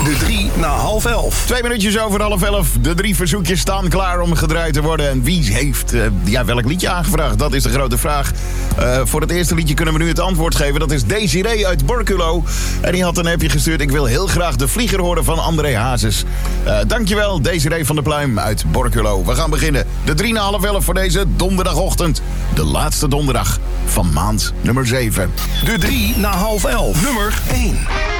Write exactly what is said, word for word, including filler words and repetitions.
De drie na half elf. Twee minuutjes over half elf. De drie verzoekjes staan klaar om gedraaid te worden. En wie heeft uh, ja, welk liedje aangevraagd? Dat is de grote vraag. Uh, voor het eerste liedje kunnen we nu het antwoord geven. Dat is Desiree uit Borculo. En die had een appje gestuurd. Ik wil heel graag De Vlieger horen van André Hazes. Uh, dankjewel, Desiree van der Pluim uit Borculo. We gaan beginnen. De drie na half elf voor deze donderdagochtend. De laatste donderdag van maand nummer zeven. De drie na half elf. Nummer één.